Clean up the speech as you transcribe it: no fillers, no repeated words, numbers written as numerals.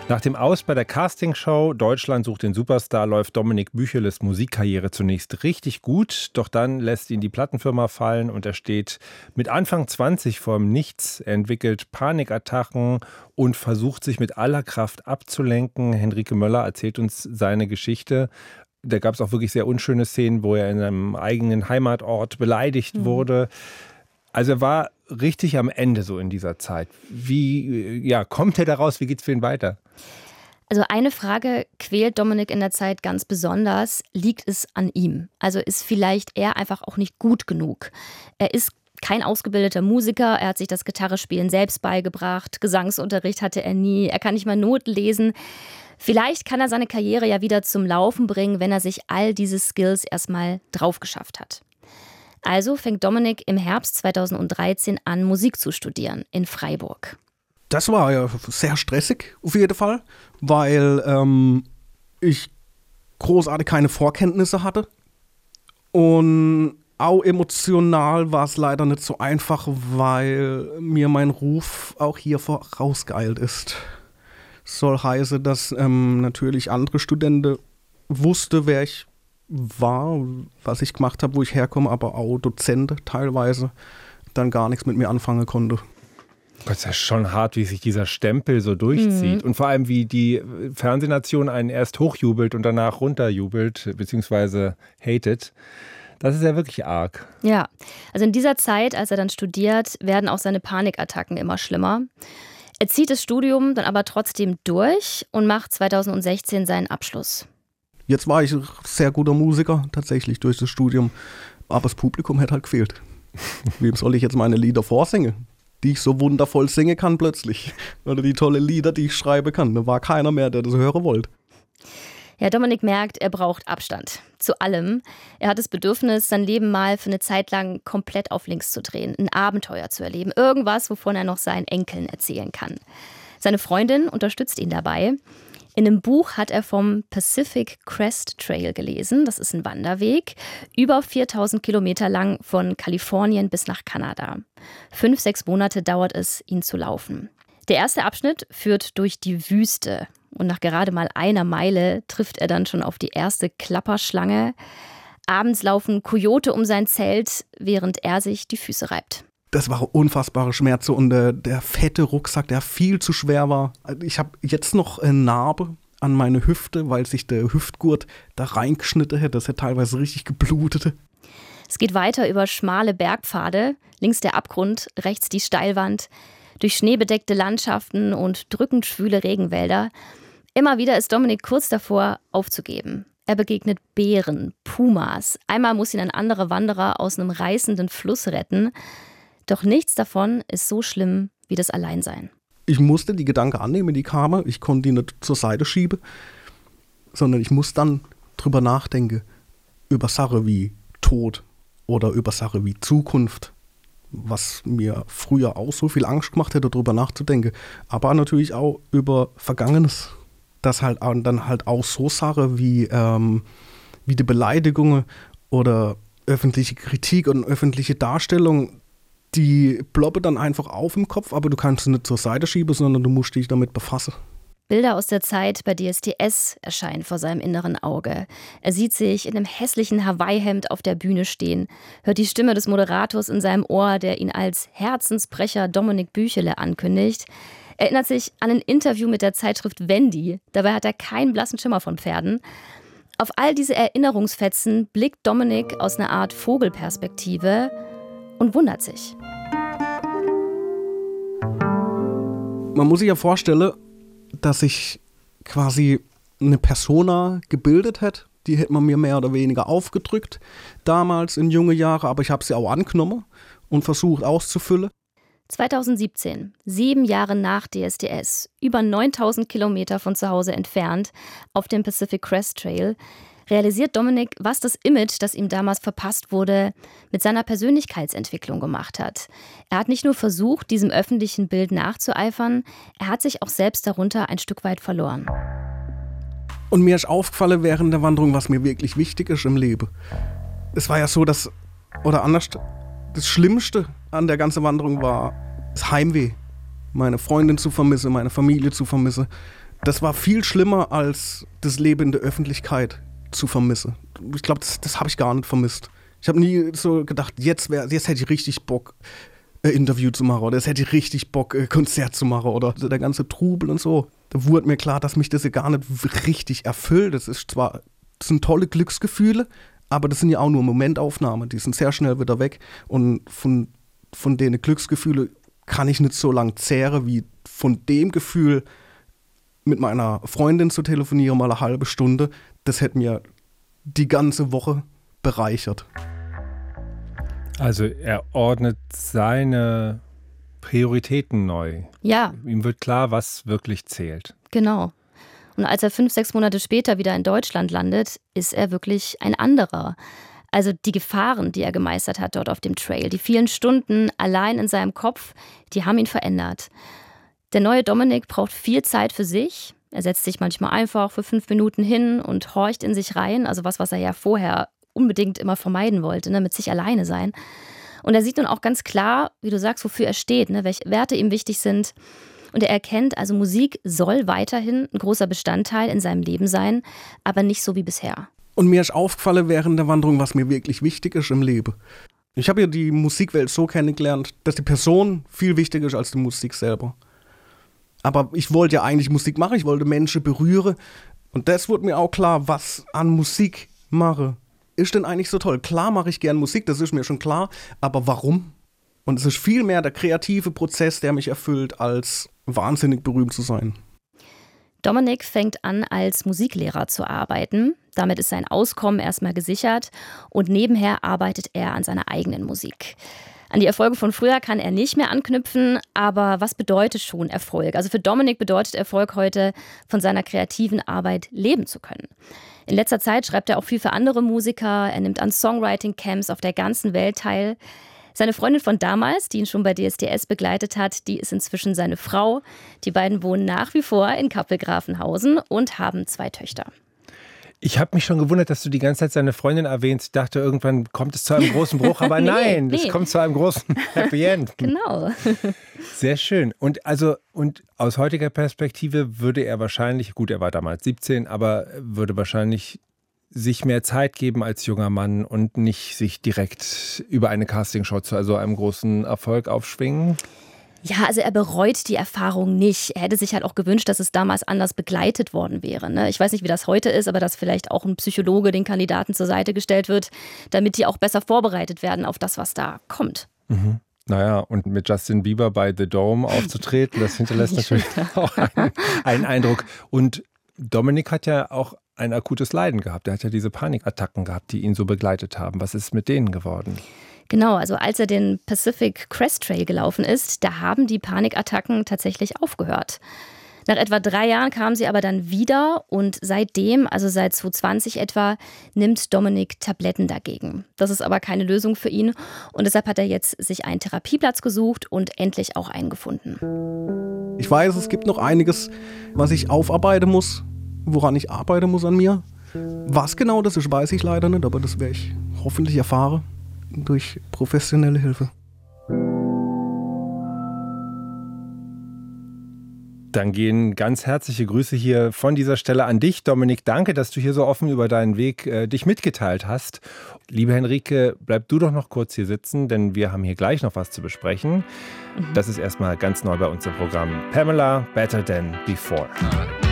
Nach dem Aus bei der Castingshow Deutschland sucht den Superstar läuft Dominik Bücheles Musikkarriere zunächst richtig gut, doch dann lässt ihn die Plattenfirma fallen und er steht mit Anfang 20 vorm Nichts. Er entwickelt Panikattacken und versucht sich mit aller Kraft abzulenken. Henrike Möller erzählt uns seine Geschichte. Da gab es auch wirklich sehr unschöne Szenen, wo er in einem eigenen Heimatort beleidigt wurde. Also er war richtig am Ende so in dieser Zeit. Wie kommt er da raus? Wie geht's für ihn weiter? Also eine Frage quält Dominik in der Zeit ganz besonders. Liegt es an ihm? Also ist vielleicht er einfach auch nicht gut genug? Er ist kein ausgebildeter Musiker. Er hat sich das Gitarrespielen selbst beigebracht. Gesangsunterricht hatte er nie. Er kann nicht mal Noten lesen. Vielleicht kann er seine Karriere ja wieder zum Laufen bringen, wenn er sich all diese Skills erstmal drauf geschafft hat. Also fängt Dominik im Herbst 2013 an, Musik zu studieren in Freiburg. Das war ja sehr stressig auf jeden Fall, weil ich großartig keine Vorkenntnisse hatte. Und auch emotional war es leider nicht so einfach, weil mir mein Ruf auch hier vorausgeeilt ist. Soll heißen, dass natürlich andere Studenten wussten, wer ich war, was ich gemacht habe, wo ich herkomme, aber auch Dozenten teilweise dann gar nichts mit mir anfangen konnte. Das ist ja schon hart, wie sich dieser Stempel so durchzieht. Und vor allem, wie die Fernsehnation einen erst hochjubelt und danach runterjubelt, beziehungsweise hatet. Das ist ja wirklich arg. Ja, also in dieser Zeit, als er dann studiert, werden auch seine Panikattacken immer schlimmer. Er zieht das Studium dann aber trotzdem durch und macht 2016 seinen Abschluss. Jetzt war ich ein sehr guter Musiker, tatsächlich durch das Studium, aber das Publikum hätte halt gefehlt. Wem soll ich jetzt meine Lieder vorsingen, die ich so wundervoll singen kann plötzlich? Oder die tolle Lieder, die ich schreiben kann. Da war keiner mehr, der das hören wollte. Ja, Dominik merkt, er braucht Abstand zu allem. Er hat das Bedürfnis, sein Leben mal für eine Zeit lang komplett auf links zu drehen, ein Abenteuer zu erleben, irgendwas, wovon er noch seinen Enkeln erzählen kann. Seine Freundin unterstützt ihn dabei. In einem Buch hat er vom Pacific Crest Trail gelesen. Das ist ein Wanderweg, über 4000 Kilometer lang von Kalifornien bis nach Kanada. 5-6 Monate dauert es, ihn zu laufen. Der erste Abschnitt führt durch die Wüste. Und nach gerade mal einer Meile trifft er dann schon auf die erste Klapperschlange. Abends laufen Kojote um sein Zelt, während er sich die Füße reibt. Das war unfassbare Schmerzen und der fette Rucksack, der viel zu schwer war. Ich habe jetzt noch eine Narbe an meine Hüfte, weil sich der Hüftgurt da reingeschnitten hätte. Das hätte teilweise richtig geblutet. Es geht weiter über schmale Bergpfade, links der Abgrund, rechts die Steilwand, durch schneebedeckte Landschaften und drückend schwüle Regenwälder. Immer wieder ist Dominik kurz davor, aufzugeben. Er begegnet Bären, Pumas. Einmal muss ihn ein anderer Wanderer aus einem reißenden Fluss retten. Doch nichts davon ist so schlimm wie das Alleinsein. Ich musste die Gedanken annehmen, die kamen. Ich konnte die nicht zur Seite schieben, sondern ich muss dann drüber nachdenken. Über Sachen wie Tod oder über Sachen wie Zukunft. Was mir früher auch so viel Angst gemacht hätte, darüber nachzudenken. Aber natürlich auch über Vergangenes. Das halt dann halt auch so Sachen wie die Beleidigungen oder öffentliche Kritik und öffentliche Darstellung, die ploppen dann einfach auf im Kopf, aber du kannst sie nicht zur Seite schieben, sondern du musst dich damit befassen. Bilder aus der Zeit bei DSDS erscheinen vor seinem inneren Auge. Er sieht sich in einem hässlichen Hawaii-Hemd auf der Bühne stehen, hört die Stimme des Moderators in seinem Ohr, der ihn als Herzensbrecher Dominik Büchele ankündigt. Erinnert sich an ein Interview mit der Zeitschrift Wendy. Dabei hat er keinen blassen Schimmer von Pferden. Auf all diese Erinnerungsfetzen blickt Dominik aus einer Art Vogelperspektive und wundert sich. Man muss sich ja vorstellen, dass ich quasi eine Persona gebildet hätte. Die hätte man mir mehr oder weniger aufgedrückt, damals in junge Jahre, aber ich habe sie auch angenommen und versucht auszufüllen. 2017, 7 Jahre nach DSDS, über 9000 Kilometer von zu Hause entfernt, auf dem Pacific Crest Trail, realisiert Dominik, was das Image, das ihm damals verpasst wurde, mit seiner Persönlichkeitsentwicklung gemacht hat. Er hat nicht nur versucht, diesem öffentlichen Bild nachzueifern, er hat sich auch selbst darunter ein Stück weit verloren. Und mir ist aufgefallen während der Wanderung, was mir wirklich wichtig ist im Leben. Es war ja so, das Schlimmste an der ganzen Wanderung war das Heimweh. Meine Freundin zu vermissen, meine Familie zu vermissen. Das war viel schlimmer, als das Leben in der Öffentlichkeit zu vermissen. Ich glaube, das habe ich gar nicht vermisst. Ich habe nie so gedacht, jetzt hätte ich richtig Bock, ein Interview zu machen oder jetzt hätte ich richtig Bock, ein Konzert zu machen oder der ganze Trubel und so. Da wurde mir klar, dass mich das ja gar nicht richtig erfüllt. Das sind tolle Glücksgefühle, aber das sind ja auch nur Momentaufnahmen. Die sind sehr schnell wieder weg und von den Glücksgefühlen kann ich nicht so lang zehren, wie von dem Gefühl, mit meiner Freundin zu telefonieren, mal eine halbe Stunde. Das hätte mir die ganze Woche bereichert. Also er ordnet seine Prioritäten neu. Ja. Ihm wird klar, was wirklich zählt. Genau. Und als er 5-6 Monate später wieder in Deutschland landet, ist er wirklich ein anderer. Also die Gefahren, die er gemeistert hat dort auf dem Trail, die vielen Stunden allein in seinem Kopf, die haben ihn verändert. Der neue Dominic braucht viel Zeit für sich. Er setzt sich manchmal einfach für 5 Minuten hin und horcht in sich rein. Also was er ja vorher unbedingt immer vermeiden wollte, ne? Mit sich alleine sein. Und er sieht nun auch ganz klar, wie du sagst, wofür er steht, ne? Welche Werte ihm wichtig sind. Und er erkennt, also Musik soll weiterhin ein großer Bestandteil in seinem Leben sein, aber nicht so wie bisher. Und mir ist aufgefallen während der Wanderung, was mir wirklich wichtig ist im Leben. Ich habe ja die Musikwelt so kennengelernt, dass die Person viel wichtiger ist als die Musik selber. Aber ich wollte ja eigentlich Musik machen, ich wollte Menschen berühren. Und das wurde mir auch klar, was an Musik mache. Ist denn eigentlich so toll? Klar mache ich gern Musik, das ist mir schon klar. Aber warum? Und es ist viel mehr der kreative Prozess, der mich erfüllt, als wahnsinnig berühmt zu sein. Dominic fängt an, als Musiklehrer zu arbeiten. Damit ist sein Auskommen erstmal gesichert. Und nebenher arbeitet er an seiner eigenen Musik. An die Erfolge von früher kann er nicht mehr anknüpfen, aber was bedeutet schon Erfolg? Also für Dominic bedeutet Erfolg heute, von seiner kreativen Arbeit leben zu können. In letzter Zeit schreibt er auch viel für andere Musiker, er nimmt an Songwriting-Camps auf der ganzen Welt teil. Seine Freundin von damals, die ihn schon bei DSDS begleitet hat, die ist inzwischen seine Frau. Die beiden wohnen nach wie vor in Kappel-Grafenhausen und haben 2 Töchter. Ich habe mich schon gewundert, dass du die ganze Zeit seine Freundin erwähnst. Ich dachte, irgendwann kommt es zu einem großen Bruch, aber nein, es kommt zu einem großen Happy End. Genau. Sehr schön. Und aus heutiger Perspektive würde er wahrscheinlich, gut, er war damals 17, aber würde wahrscheinlich sich mehr Zeit geben als junger Mann und nicht sich direkt über eine Castingshow zu also einem großen Erfolg aufschwingen. Ja, also er bereut die Erfahrung nicht. Er hätte sich halt auch gewünscht, dass es damals anders begleitet worden wäre. Ne? Ich weiß nicht, wie das heute ist, aber dass vielleicht auch ein Psychologe den Kandidaten zur Seite gestellt wird, damit die auch besser vorbereitet werden auf das, was da kommt. Mhm. Naja, und mit Justin Bieber bei The Dome aufzutreten, das hinterlässt natürlich auch einen Eindruck. Und Dominic hat ja auch ein akutes Leiden gehabt. Er hat ja diese Panikattacken gehabt, die ihn so begleitet haben. Was ist mit denen geworden? Genau, also als er den Pacific Crest Trail gelaufen ist, da haben die Panikattacken tatsächlich aufgehört. Nach etwa 3 Jahren kamen sie aber dann wieder und seitdem, also seit 2020 etwa, nimmt Dominic Tabletten dagegen. Das ist aber keine Lösung für ihn und deshalb hat er jetzt sich einen Therapieplatz gesucht und endlich auch einen gefunden. Ich weiß, es gibt noch einiges, was ich aufarbeiten muss, woran ich arbeiten muss an mir. Was genau das ist, weiß ich leider nicht, aber das werde ich hoffentlich erfahren durch professionelle Hilfe. Dann gehen ganz herzliche Grüße hier von dieser Stelle an dich, Dominic. Danke, dass du hier so offen über deinen Weg dich mitgeteilt hast. Liebe Henrike, bleib du doch noch kurz hier sitzen, denn wir haben hier gleich noch was zu besprechen. Das ist erstmal ganz neu bei uns im Programm. Pamela, Better Than Before.